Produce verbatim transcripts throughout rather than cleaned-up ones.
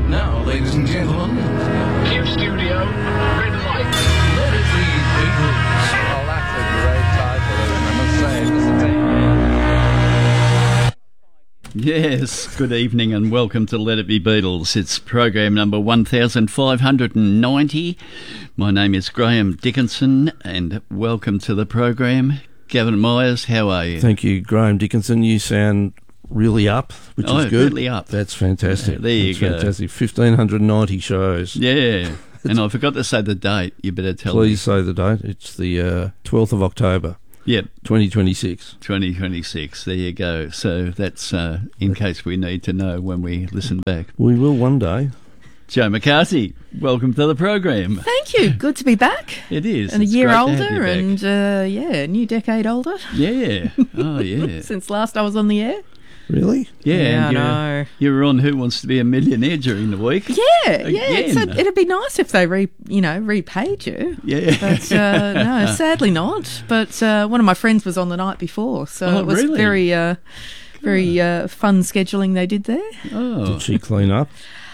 Now, ladies and gentlemen, Cue studio, red light. let it be Beatles. Oh, that's a great title, I must say, Mister T. Yes, good evening and welcome to Let It Be Beatles. It's program number one thousand five hundred ninety. My name is Graham Dickinson and welcome to the program. Gavin Myers, how are you? Thank you, Graham Dickinson. You sound really up, which Oh, is good. really up. That's fantastic. Yeah, there you That's go. fantastic. fifteen ninety shows. Yeah, and I forgot to say the date. You better tell Please me. say the date. It's the uh, twelfth of October, Yep, twenty twenty-six. twenty twenty-six. There you go. So that's uh, in case we need to know when we listen back. We will one day. Joe McCarthy, welcome to the program. Thank you. Good to be back. It is. And a It's year great to have you older back. and, uh, yeah, a new decade older Yeah. Oh, yeah. since last I was on the air. Really? Yeah, Yeah, and I you're, know. you were on Who Wants to Be a Millionaire during the week. Yeah, yeah. It's Again. a, it'd be nice if they, re, you know, repaid you. Yeah. But, uh, no, sadly not. But uh, one of my friends was on the night before, so Oh, it was really? very, uh, very uh, fun scheduling they did there. Oh. Did she clean up?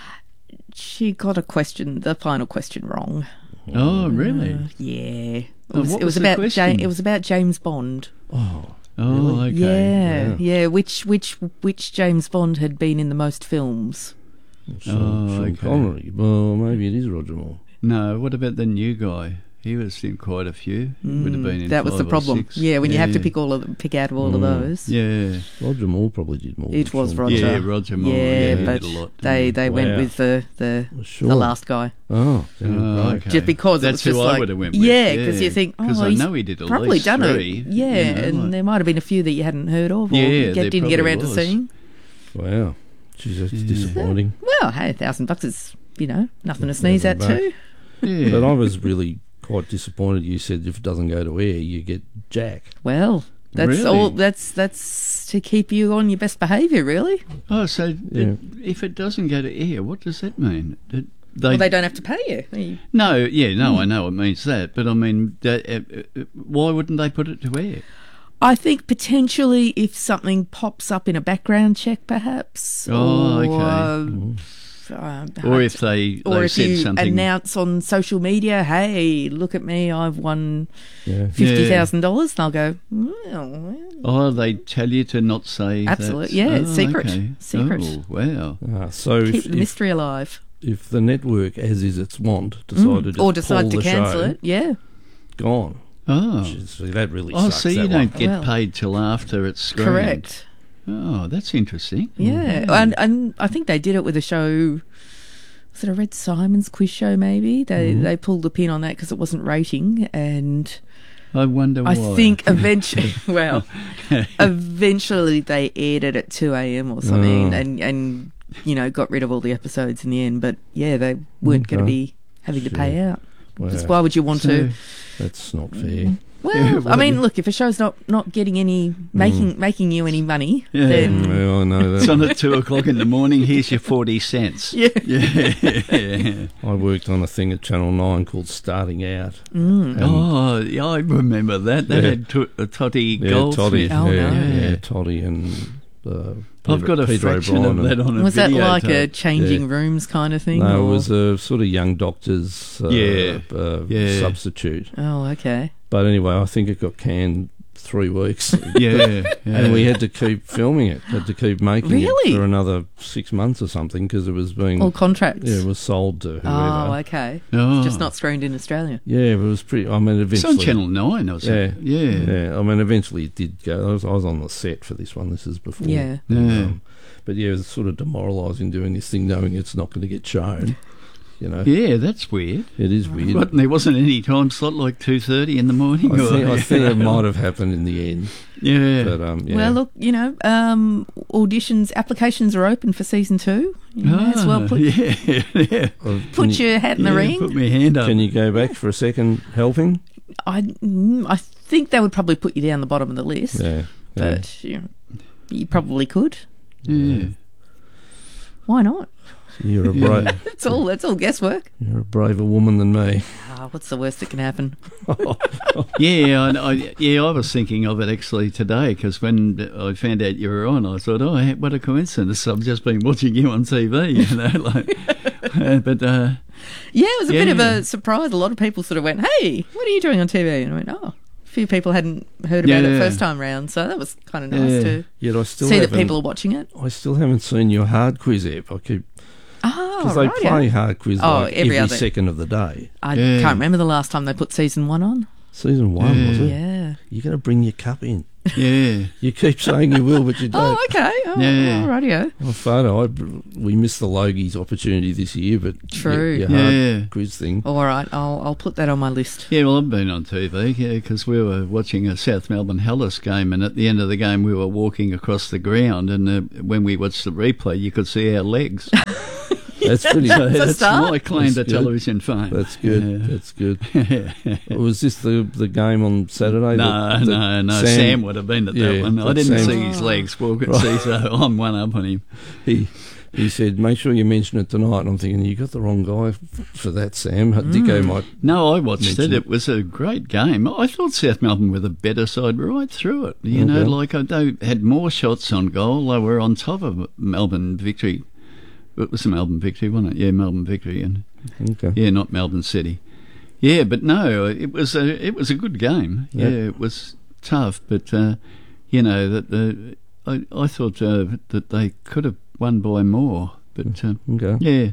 She got a question, the final question wrong. Oh, really? Uh, yeah. It Oh, was, what it was was the about question? Ja- it was about James Bond. Oh, Oh, okay. Yeah, Yeah. yeah. Which which which James Bond had been in the most films? Sean, Oh, Sean okay. Connery. Well, maybe it is Roger Moore. No, what about the new guy? He was in quite a few. Would have been in Mm, That was the five or problem. six. Yeah, when you have to Yeah. pick all of them, pick out of all of those. Yeah. Roger Moore probably did more. It than was Sean Roger. Yeah, Roger Moore. Yeah, Yeah, he but did a lot. they they went Wow. with the the, Sure. the last guy Oh, yeah, Oh, right. okay. just because That's it was just who like I would have went with. yeah, because you think oh Because I he's know he did at probably least done three. it. Yeah, you know, and like- there might have been a few that you hadn't heard of or Yeah, you there didn't get probably around was. to seeing. Wow. Geez, that's Yeah. disappointing. Well, hey, a thousand bucks is you know nothing to sneeze Yeah, at but- too. yeah. But I was really quite disappointed. You said if it doesn't go to air, you get Jack. Well, that's Really? all. That's that's to keep you on your best behaviour, really. Oh, so Yeah. it, if it doesn't go to air, what does that mean? That they, Well, they don't have to pay you. They- No, yeah, no, I know it means that, but I mean, that, uh, uh, why wouldn't they put it to air? I think potentially if something pops up in a background check, perhaps. Oh, or, okay. Uh, Or if they, or they if said you something. announce on social media, "Hey, look at me! I've won Yeah. fifty thousand dollars," they'll go, "Well, Oh, they tell you to not say Absolute- that. yeah, Oh, it's secret. okay. Secret. Oh, wow. Ah, so keep if, the if, mystery alive," if the network, as is its wont, decided to just or decide pull to the cancel show, it. Yeah, gone. Oh. Jeez, that really Oh, sucks. so you that don't one. get Well. paid till after it's screened. correct. Oh, that's interesting. Yeah, and and I think they did it with a show. Was it a Red Simons quiz show? Maybe they Mm-hmm. they pulled the pin on that because it wasn't rating, and I wonder I why. think eventually, well, eventually they aired it at two a m or something, Oh. and and you know got rid of all the episodes in the end. But yeah, they weren't going to Okay. be having to pay out. Wow, Because why would you want to? that's not fair. Well, Yeah, I well, mean, look, if a show's not, not getting any making making you any money, Yeah. then Well, I know It's that. on at two o'clock in the morning. Here's your forty cents. yeah. Yeah. I worked on a thing at Channel nine called Starting Out. Mm. And- Oh, yeah, I remember that. That Yeah. had to, uh, Toddy yeah, Goldsmith. Toddy. Oh, yeah, no. yeah, Toddy and uh, I've got a Peter fraction O'Brien of and- that on a Was that video like a tape. changing Yeah. rooms kind of thing? No, or- it was a sort of young doctor's uh, Yeah, uh, yeah. substitute. Oh, okay. But anyway, I think it got canned three weeks. Yeah, yeah. And we had to keep filming it, had to keep making Really? it for another six months or something because it was being, All contracts. yeah, it was sold to whoever. Oh, okay. Oh. Just not screened in Australia. Yeah, but it was pretty, I mean, It's eventually. on Channel nine or something. Yeah, Yeah. yeah. I mean, eventually it did go. I was, I was on the set for this one. This is before. Yeah. Yeah. Um, but yeah, it was sort of demoralising doing this thing, knowing it's not going to get shown. You know, Yeah, that's weird. it is weird. But there wasn't any time slot like two thirty in the morning? I or- think, I think it might have happened in the end. Yeah. But um, yeah. Well, look, you know, um, auditions, applications are open for season two. You may as well Ah, put, yeah, yeah. Uh, can put you, your hat in the Yeah, ring. Put my hand up. Can you go back for a second helping? I, mm, I think that would probably put you down the bottom of the list, Yeah. yeah. but you, know, you probably could. Yeah. Why not? You're a Yeah. brave, It's all that's all guesswork. you're a braver woman than me. Ah, what's the worst that can happen? Yeah, I, I, yeah, I was thinking of it actually today because when I found out you were on, I thought, oh, what a coincidence! I've just been watching you on T V, you know. Like, Uh, but uh, Yeah, it was a Yeah, bit of yeah. a surprise. A lot of people sort of went, "Hey, what are you doing on T V?" And I went, "Oh." A few people hadn't heard about Yeah. it first time round, so that was kind of nice Yeah. to Yet I still see that haven't- people are watching it. I still haven't seen your hard quiz app. I keep Oh, because right, they play yeah. hard quiz Oh, like every every, other- second of the day. I Yeah. can't remember the last time they put season one on. Season one Yeah. was it? Yeah. You're going to bring your cup in. yeah, You keep saying you will, but you don't. Oh, okay. Oh, Yeah. oh, rightio. Well, Photo, I, we missed the Logies opportunity this year, but True. your, your hard Yeah. quiz thing. All right, I'll I'll put that on my list. yeah. Well, I've been on T V, yeah, because we were watching a South Melbourne Hellas game, and at the end of the game, we were walking across the ground, and uh, when we watched the replay, you could see our legs. That's pretty. So a that's start. my claim to That's good. television fame. That's good. Yeah. That's good. Was this the the game on Saturday? No, that- that no, no. Sam, would have been at that Yeah, one. I that didn't Sam- see his legs walk at sea, so I'm one up on him. He he said, "Make sure you mention it tonight." And I'm thinking, you got the wrong guy f- for that, Sam. Dicko might. No, I watched Mention it. it. It was a great game. I thought South Melbourne were the better side right through it. You know, Okay. like uh, they had more shots on goal. They were on top of Melbourne victory. It was a Melbourne victory, wasn't it? Yeah, Melbourne victory, and Okay. yeah, not Melbourne City. Yeah, but no, it was a it was a good game. Yeah. Yeah, it was tough, but uh, you know that the I I thought uh, that they could have won by more, but uh, Okay. yeah,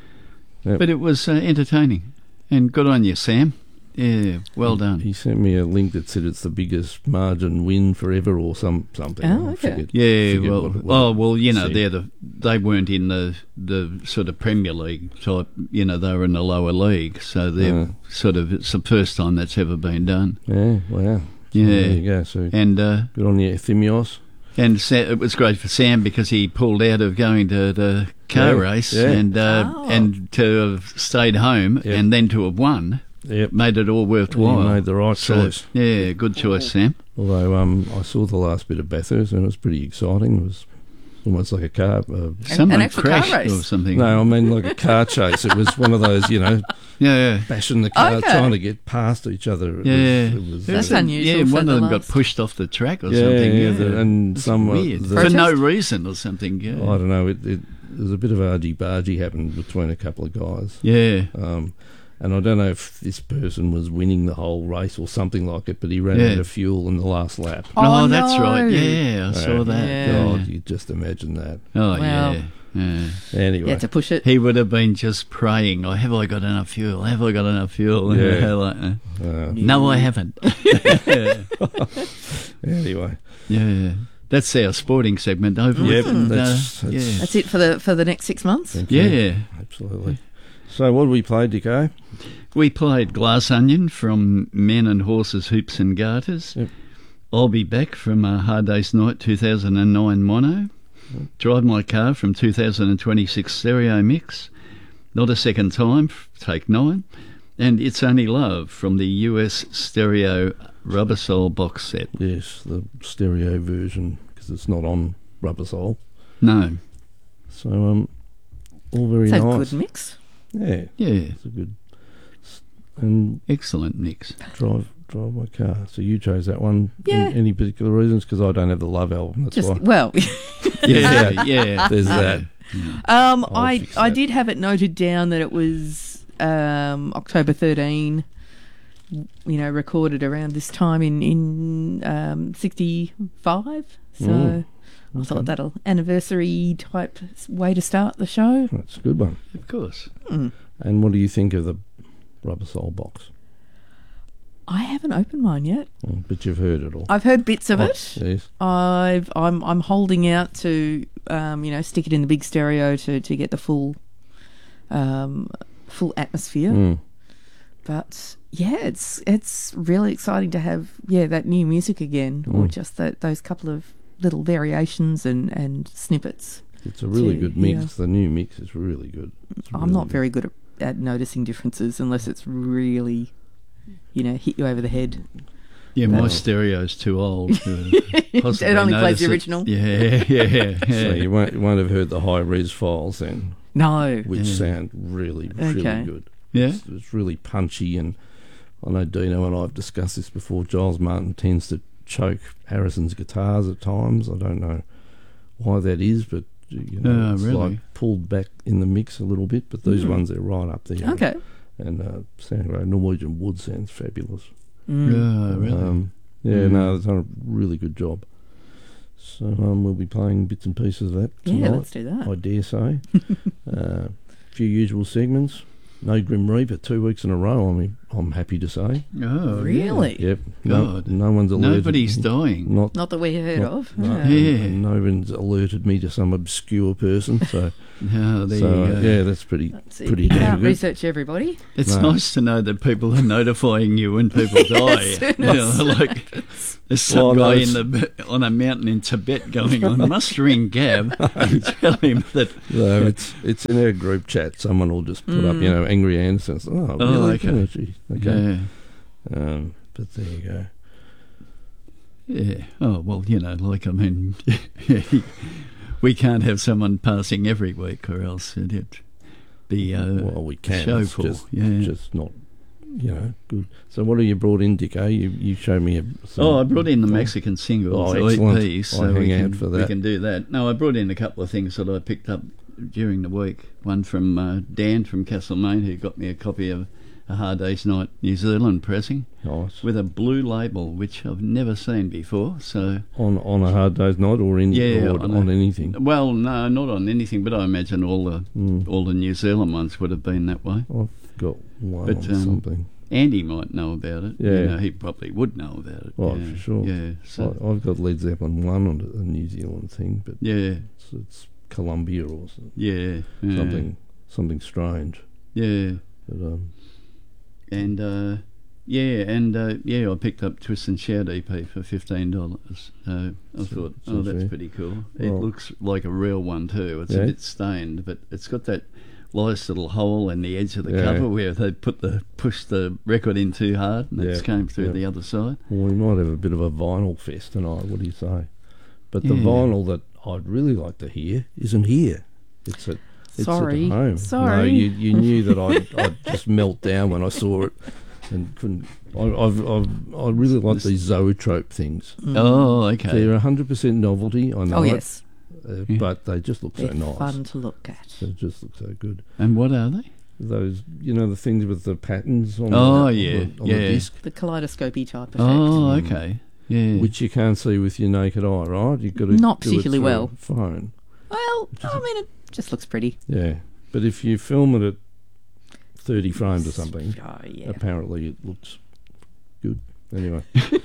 Yep. but it was uh, entertaining and good on you, Sam. Yeah, well done. He sent me a link that said it's the biggest margin win forever or some something. Oh, I okay. figured- Yeah, figured well, what it was. oh well, you know, See. they're the they weren't in the the sort of Premier League type. You know, they were in the lower league, so they're Yeah. sort of it's the first time that's ever been done. Yeah, wow. So Yeah. there you go. So And uh, good on you, Thimios. and Sa- it was great for Sam because he pulled out of going to the car Yeah, race yeah. and uh, Oh. and to have stayed home Yeah. and then to have won Yep. made it all worthwhile. He made the right So, choice. Yeah, good choice, Sam. Although um, I saw the last bit of Bathurst and it was pretty exciting. It was almost like a car. Uh, Someone actual car crashed race? or something. no, I mean like a car chase. It was one of those, you know, Yeah, yeah. bashing the car, Okay. trying to get past each other. It Yeah, was, it was, That's uh, unusual Yeah, for one the of them got last- pushed off the track or yeah, something. yeah, Yeah, the- and It's some uh, weird the- for no Protest? reason or something. Yeah, I don't know. It, it, there was a bit of argy bargy happened between a couple of guys. yeah, Um, and I don't know if this person was winning the whole race or something like it, but he ran Yeah. out of fuel in the last lap. Oh, Oh, that's no. right. Yeah, I saw that. Yeah. God, you just imagine that. Oh, Wow. yeah. yeah. Anyway, You had to push it. He would have been just praying, oh, have I got enough fuel? Have I got enough fuel? Yeah. like, uh, uh, no, I haven't. yeah. anyway, yeah. That's our sporting segment over Yep, with. And, that's- uh, that's- yeah. That's it for the for the next six months. thank you. Yeah. Absolutely. So, what did we play, Dicko? We played Glass Onion from Men and Horses, Hoops and Garters. Yep. I'll Be Back from a Hard Day's Night two thousand nine mono. Drive My Car from two thousand twenty-six stereo mix. Not a Second Time, take nine. And It's Only Love from the U S stereo Rubber Soul box set. Yes, the stereo version because it's not on Rubber Soul. No. So, um, all very It's a nice. good mix. Yeah, Yeah. it's a good. And Excellent mix. drive drive my car. So you chose that one. Yeah. Any, any particular reasons? Because I don't have the Love album. That's Just why. well, Yeah, yeah. There's that. um, I'll I fix I that. did have it noted down that it was um, October thirteenth. You know, recorded around this time in in um, sixty-five. So Mm. I thought that'll anniversary type way to start the show. That's a good one. Of course. Mm. And what do you think of the Rubber Soul box? I haven't opened mine yet. Mm, but you've heard it all. I've heard bits of Oh, it. Yes. I've I'm I'm holding out to um, you know stick it in the big stereo to, to get the full um, full atmosphere. Mm. But yeah, it's it's really exciting to have yeah that new music again, or Mm. just that those couple of little variations and, and snippets. It's a really to- good mix. yeah. The new mix is really good. It's I'm really not good. very good at, at noticing differences unless it's really you know hit you over the head. Yeah, my Oh. stereo's too old to possibly It only plays notice the it. original. Yeah, yeah, yeah. So you won't, you won't have heard the high res files then, No. which Yeah. sound really, really Okay. good. Yeah? It's, it's really punchy, and I know Dino and I have discussed this before. Giles Martin tends to choke Harrison's guitars at times. I don't know why that is, but You know, Oh, it's really? like pulled back in the mix a little bit, but these ones are right up there. Okay. And uh, Sangro Norwegian wood sounds fabulous. Mm. Oh, really? Um, yeah, Mm. no, they've done a really good job. So um, we'll be playing bits and pieces of that tonight. Yeah, let's do that. I dare say. uh, few usual segments. No Grim Reaper, two weeks in a row. I mean, I'm happy to say. Oh, Really? Yep. No, God. no one's yeah. alerted. Nobody's me. dying. Not. Not that we heard not- of. No, Yeah. Yeah. and no one's alerted me to some obscure person. So, No, there so you go. yeah, that's pretty. Let's see. Pretty You damn can't good. research everybody. It's No. nice to know that people are notifying you when people die. Yes. You know, like there's some Well, no, guy it's- in the on a mountain in Tibet going, "I must ring Gab and tell him that." No, it's it's in our group chat. Someone will just put up, you know, Angry Anderson. Oh, Oh, really? okay. Oh, gee. Okay. Yeah, Um, but there you go. yeah. Oh well, you know, like I mean, we can't have someone passing every week, or else it'd be uh, Well, we can. show It's full. just, Yeah. just not, you know, good. So what have you brought in, Dicko? You you showed me a. Some, Oh, I brought in the Mexican singles, Oh, the excellent. E Ps, I so hang we out can, for we that. can do that. No, I brought in a couple of things that I picked up during the week. One from uh, Dan from Castlemaine, who got me a copy of A Hard Day's Night New Zealand pressing Nice. with a blue label, which I've never seen before. So, On on a hard day's night or in Yeah, or on on, a- anything. well, no, not on anything, but I imagine all the Mm. all the New Zealand ones would have been that way. I've got one But, on um, something. Andy might know about it. Yeah. You know, he probably would know about it. Oh, yeah. for sure. Yeah, so, I, I've got Led Zeppelin one on a New Zealand thing, but yeah, it's, it's Columbia or so- yeah, yeah. something something strange. Yeah. But um, And uh, yeah, and uh, yeah, I picked up Twist and Shout E P for fifteen dollars. So I So- thought, so oh, that's fair. pretty cool. It Well- looks like a real one too. It's Yeah. a bit stained, but it's got that nice little hole in the edge of the Yeah. cover where they put the push the record in too hard, and it's Yeah, came through yeah. the other side. well, we might have a bit of a vinyl fest tonight. What do you say? But the Yeah. vinyl that I'd really like to hear isn't here. It's at it's Sorry. at home. Sorry. No, you you knew that I'd, I'd just melt down when I saw it, and couldn't. I, I've, I've I really like these zoetrope things. Oh, okay. They're a hundred percent novelty. I know Oh it, yes, uh, Yeah. but they just look so they're nice. fun to look at. They just look so good. And what are they? Those, you know, the things with the patterns on, Oh, the, yeah, on, the, on yeah. the disc, The kaleidoscopy type effect. Oh, okay. Yeah. which you can't see with your naked eye, right? You've got to Not do particularly it through well. a phone. Well, I mean, it just looks pretty. Yeah, but if you film it at thirty frames or something, Oh yeah. apparently it looks good. Anyway,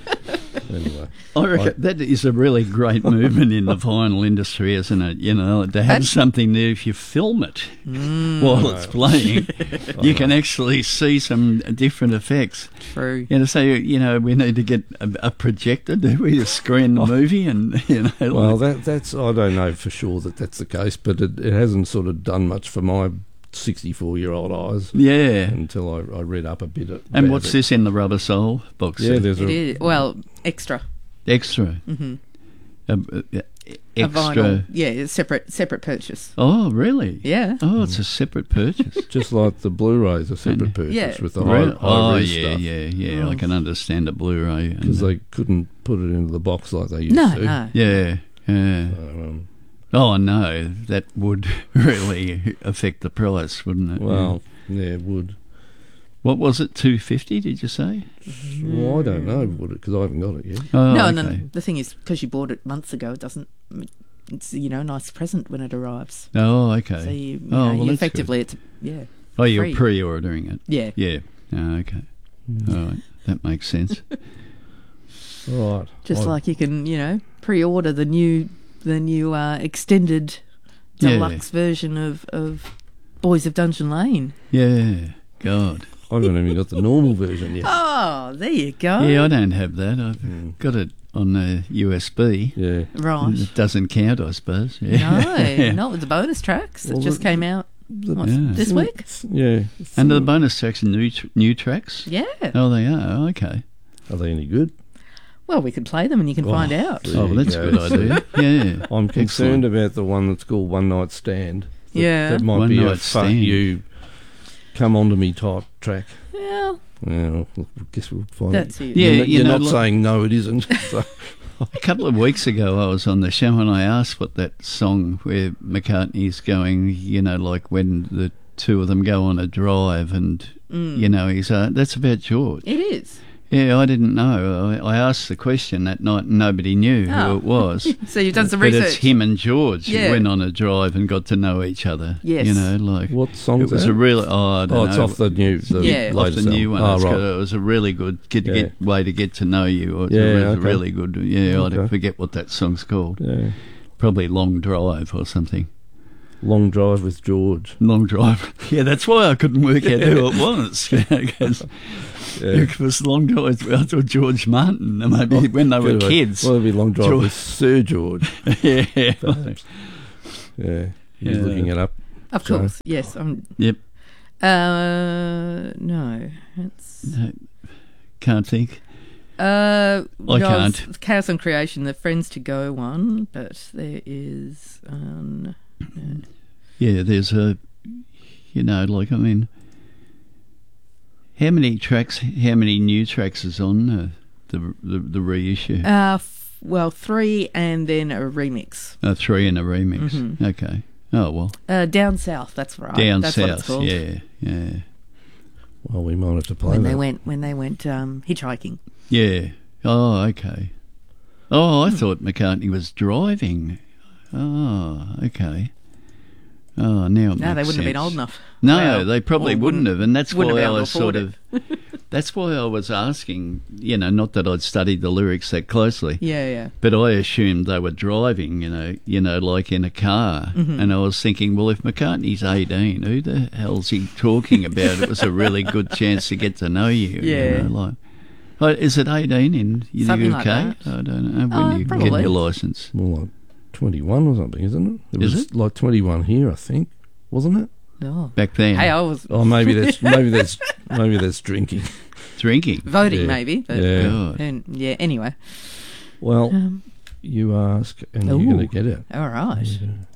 anyway, I reckon that is a really great movement in the vinyl industry, isn't it? You know, to have And- something there, if you film it Mm, while it's playing, you know. can actually see some different effects. true. You know, so, you know, we need to get a, a projector, do we, to screen the movie? And, you know, well, like, that that's I don't know for sure that that's the case, but it, it hasn't sort of done much for my sixty-four-year-old eyes yeah. until I, I read up a bit. About And what's it. this in the Rubber Soul box Yeah, set? there's It a is well extra. Extra. Mm-hmm. Uh, uh, A extra. vinyl. Yeah, it's separate separate purchase. Oh, really? Yeah. Oh, it's a separate purchase. just like the Blu-rays a separate purchase Yeah. with the Really? high, Oh, high res yeah, stuff. yeah, yeah. Oh. I can understand a Blu-ray. and, Because uh, they couldn't put it into the box like they used No, to. no. Yeah, yeah. So, um, Oh, no, that would really affect the price, wouldn't it? well, yeah, it would. What was it, two fifty, did you say? Well, I don't know, would it? Because I haven't got it yet. Oh, no, okay. no. The thing is, because you bought it months ago, it doesn't. It's you know a nice present when it arrives. Oh, okay. So you, you Oh, know, well, you that's effectively, it's yeah, Oh, you're free. pre-ordering it. yeah. Yeah. Oh, okay. All right. That makes sense. All right. Just I- like you can, you know, pre-order the new the new uh, extended Yeah. deluxe version of of Boys of Dungeon Lane. Yeah. God. I haven't even got the normal version yet. Oh, there you go. Yeah, I don't have that. I've Mm. got it on the U S B. Yeah. Right. It doesn't count, I suppose. Yeah. No, not with the bonus tracks that Well, just the- came out The- what, Yeah. this week. Yeah. And the bonus tracks are new, tr- new tracks? Yeah. Oh, they are? Okay. Are they any good? Well, we could play them and you can Oh, find out. there Oh, well, you that's a go. good idea. Yeah. I'm concerned Excellent. about the one that's called One Night Stand. That, Yeah. That might One be a Night fuck Stand. you, come onto me type track. Well, Yeah, well, I guess we'll find that's it. it. Yeah, you're, not- you you're know, not like- saying no, it isn't. So, A couple of weeks ago, I was on the show and I asked what that song where McCartney's going, you know, like when the two of them go on a drive and, Mm. you know, he's, uh, that's about George. It is. Yeah, I didn't know. I, I asked the question that night and nobody knew Oh. who it was. So you've done some But research. it's him and George Yeah. who went on a drive and got to know each other. Yes. You know, like... What song's It was that? a really... Oh, I don't Oh, know. it's off the new, the Yeah. Off latest the new album. one. Oh, It's right. got- It was a really good get, Yeah. get way to get to know you. It was Yeah, a, really, okay. really good. Yeah, I Okay. forget what that song's called. Yeah. Probably Long Drive or something. Long Drive with George. Long Drive. Yeah, that's why I couldn't work out who it was. Because Yeah. it was Long Drive. I thought George Martin. and Maybe when they were Good one. kids. Well, it'd be Long Drive George- with Sir George. yeah. Perhaps. Yeah. He's Yeah. looking it up. Of So- course, yes. I'm, Yep. uh, no, it's No, can't think. uh, I no, can't. it's Chaos and Creation, the Friends to Go one, but there is um, Yeah, there's a, you know, like, I mean, how many tracks, how many new tracks is on uh, the, the the reissue? uh, f- well, three and then a remix. Uh, three and a remix. Mhm. Okay. Oh, well. Uh, Down South, that's right. Down that's what it's south. called. Yeah, yeah. Well, we might have to play When that. they went, when they went um, hitchhiking. Yeah. Oh, okay. Oh, I thought McCartney was driving. Oh, okay. Oh, now it No, they makes wouldn't have been sense. old enough. No, Well, they probably or wouldn't have, and that's wouldn't why have I been able was to sort afford of. That's why I was asking. You know, not that I'd studied the lyrics that closely, Yeah, yeah. but I assumed they were driving. You know, you know, like in a car, Mm-hmm. and I was thinking, well, if McCartney's eighteen, who the hell's he talking about? It was a really good chance to get to know you. Yeah. You know, like. Oh, is it eighteen in the Something U like K? that. I don't know when Oh, you probably. get your license. More like twenty-one or something, isn't it? It Is was it? like twenty-one here, I think. Wasn't it? Oh. Back then, Hey, I was Oh, maybe that's maybe that's maybe that's drinking. drinking. voting, Yeah. maybe. But, Yeah. God. And, yeah, anyway. Well, Um, you ask and Ooh. you're going to get it. all right. Yeah.